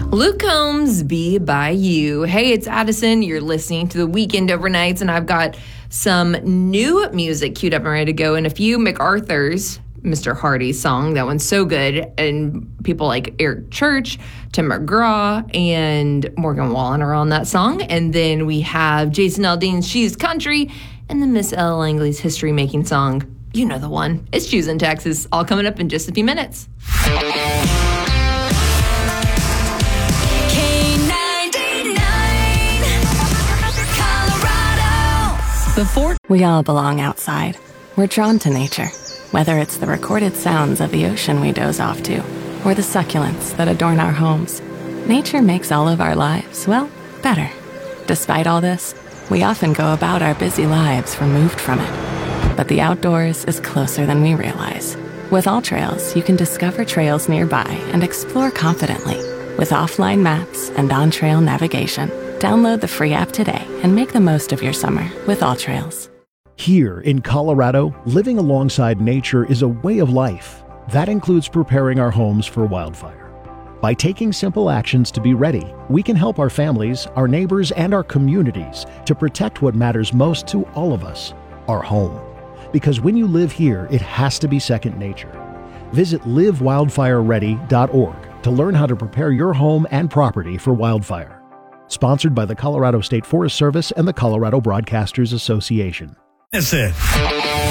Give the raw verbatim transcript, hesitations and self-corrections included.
Luke Combs, Be By You. Hey, it's Addison. You're listening to the Weekend Overnights, and I've got some new music queued up and ready to go, and a few MacArthur's Mister Hardy song. That one's so good. And people like Eric Church, Tim McGraw, and Morgan Wallen are on that song. And then we have Jason Aldean's She's Country, and then Miss Elle Langley's History Making song. You know the one. It's Choosing Texas. All coming up in just a few minutes. Before we all belong outside, we're drawn to nature, whether it's the recorded sounds of the ocean we doze off to, or the succulents that adorn our homes. Nature makes all of our lives, well, better. Despite all this, we often go about our busy lives removed from it. But the outdoors is closer than we realize. With AllTrails, you can discover trails nearby and explore confidently. With offline maps and on-trail navigation, download the free app today and make the most of your summer with AllTrails. Here in Colorado, living alongside nature is a way of life. That includes preparing our homes for wildfire. By taking simple actions to be ready, we can help our families, our neighbors, and our communities to protect what matters most to all of us, our home. Because when you live here, it has to be second nature. Visit live wildfire ready dot org to learn how to prepare your home and property for wildfire. Sponsored by the Colorado State Forest Service and the Colorado Broadcasters Association. That's it.